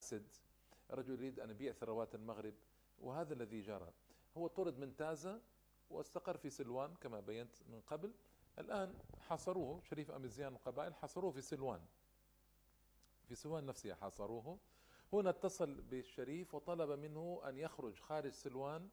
فاسد، رجل يريد أن يبيع ثروات المغرب، وهذا الذي جرى. هو طرد من تازة واستقر في سلوان كما بينت من قبل. الآن حاصروه شريف أميزيان والقبائل، حاصروه في سلوان، في سلوان نفسها حاصروه. هنا اتصل بالشريف وطلب منه أن يخرج خارج سلوان،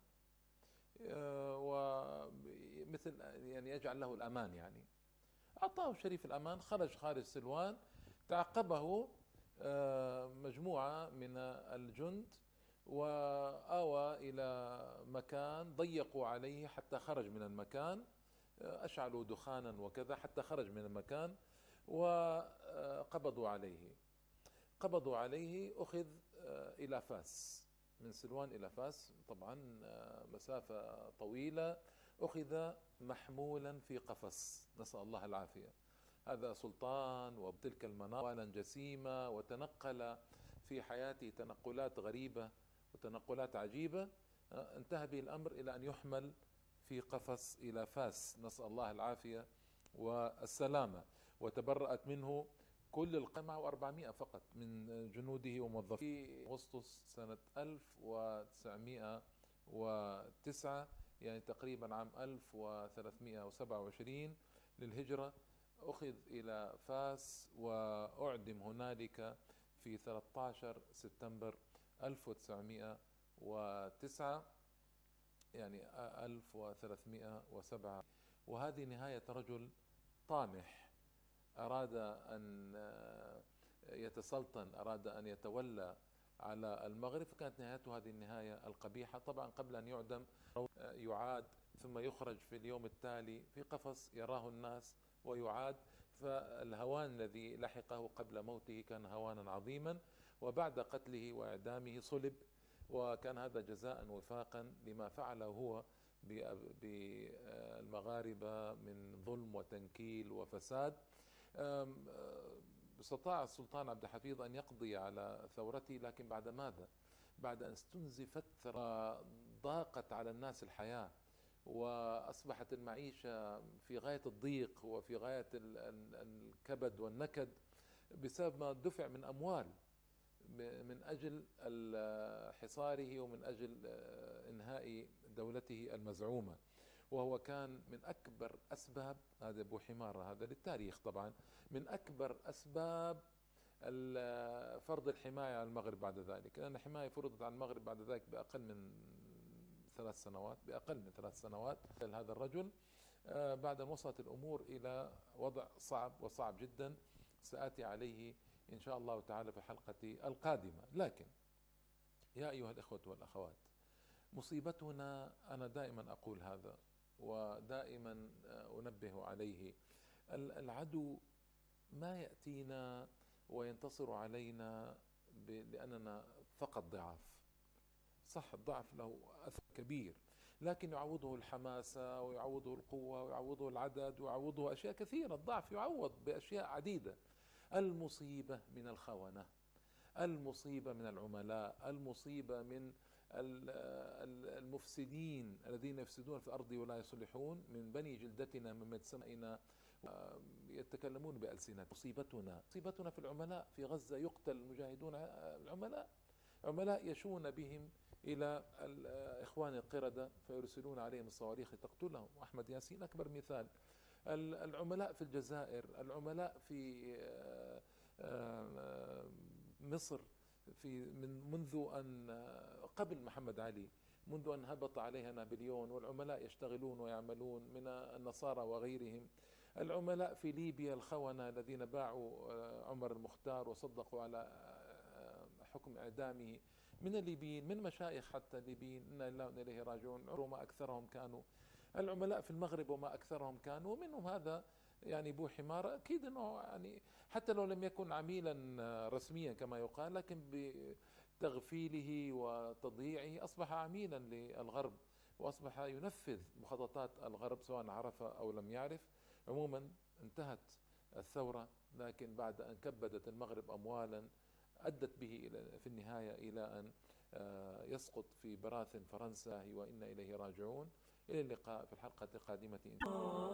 ومثل يعني يجعل له الأمان، يعني أعطاه الشريف الأمان، خرج خارج سلوان. تعقبه مجموعة من الجند وآوى إلى مكان، ضيقوا عليه حتى خرج من المكان، أشعلوا دخانا وكذا حتى خرج من المكان، وقبضوا عليه. قبضوا عليه، أخذ إلى فاس، من سلوان إلى فاس طبعا مسافة طويلة. أخذ محمولا في قفص، نسأل الله العافية. هذا سلطان وبتلك المناطق جسيمة، وتنقل في حياته تنقلات غريبة وتنقلات عجيبة. انتهى به الأمر إلى أن يحمل في قفص إلى فاس، نسأل الله العافية والسلامة. وتبرأت منه كل معه 400 فقط من جنوده وموظفيه. في أغسطس سنة 1909، يعني تقريبا عام 1327 للهجرة، أخذ إلى فاس وأعدم هنالك في 13 سبتمبر 1909، يعني 1307. وهذه نهاية رجل طامح، أراد أن يتسلطن، أراد أن يتولى على المغرب، فكانت نهايته هذه النهاية القبيحة. طبعا قبل أن يعدم يعاد، ثم يخرج في اليوم التالي في قفص يراه الناس ويعاد. فالهوان الذي لحقه قبل موته كان هوانا عظيما، وبعد قتله وإعدامه صلب، وكان هذا جزاء وفاقا لما فعله هو بالمغاربة من ظلم وتنكيل وفساد. استطاع السلطان عبد الحفيظ أن يقضي على ثورته، لكن بعد ماذا؟ بعد أن استنزفت ضاقت على الناس الحياة، وأصبحت المعيشة في غاية الضيق وفي غاية الكبد والنكد، بسبب ما دفع من أموال من أجل حصاره ومن أجل إنهاء دولته المزعومة. وهو كان من أكبر أسباب، هذا أبو حمارة هذا للتاريخ طبعا، من أكبر أسباب فرض الحماية على المغرب بعد ذلك، لأن الحماية فرضت على المغرب بعد ذلك بأقل من 3 سنوات، بأقل من 3 سنوات. هذا الرجل بعد أن وصلت الأمور إلى وضع صعب وصعب جدا، سآتي عليه إن شاء الله تعالى في حلقتي القادمة. لكن يا أيها الإخوة والأخوات، مصيبتنا، أنا دائما أقول هذا ودائما أنبه عليه، العدو ما يأتينا وينتصر علينا لأننا فقط ضعاف. صح، الضعف له أثر كبير، لكن يعوضه الحماسة ويعوضه القوة ويعوضه العدد ويعوضه أشياء كثيرة. الضعف يعوض بأشياء عديدة. المصيبة من الخونة، المصيبة من العملاء، المصيبة من المفسدين الذين يفسدون في الأرض ولا يصلحون، من بني جلدتنا من سمائنا يتكلمون بألسنة. مصيبتنا في العملاء. في غزة يقتل المجاهدون، العملاء، عملاء يشون بهم إلى إخوان القردة فيرسلون عليهم الصواريخ تقتلهم، وأحمد ياسين أكبر مثال. العملاء في الجزائر، العملاء في مصر، منذ أن قبل محمد علي، منذ أن هبط عليها نابليون، والعملاء يشتغلون ويعملون من النصارى وغيرهم. العملاء في ليبيا، الخونة الذين باعوا عمر المختار وصدقوا على حكم إعدامه من الليبيين، من مشايخ حتى الليبيين، إنا لله وإنا إليه راجعون، وما أكثرهم كانوا. العملاء في المغرب وما أكثرهم كانوا، ومنهم هذا يعني بو حمار، أكيد أنه يعني حتى لو لم يكن عميلا رسميا كما يقال، لكن بتغفيله وتضييعه أصبح عميلا للغرب، وأصبح ينفذ مخططات الغرب سواء عرف أو لم يعرف. عموما انتهت الثورة، لكن بعد أن كبدت المغرب أموالا أدت به في النهاية إلى أن يسقط في براثن فرنسا، وإنا إليه راجعون. إلى اللقاء في الحلقة القادمة.